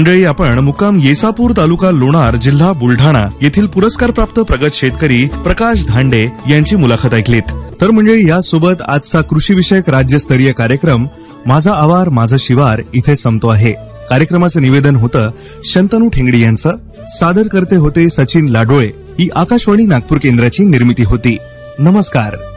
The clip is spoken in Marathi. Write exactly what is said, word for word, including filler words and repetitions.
मंडळी, आपण मुक्काम येसापूर, तालुका लोणार, जिल्हा बुलढाणा येथील पुरस्कारप्राप्त प्रगत शेतकरी प्रकाश धांडे यांची मुलाखत ऐकलीत. तर मंडळी, यासोबत आजचा कृषी विषयक राज्यस्तरीय कार्यक्रम माझा आवार माझं शिवार इथे संपतो आहे. कार्यक्रमाचं निवेदन होतं शंतनू ठेंगडी यांचं. सादर करते होते सचिन लाडोळे. ही आकाशवाणी नागपूर केंद्राची निर्मिती होती. नमस्कार.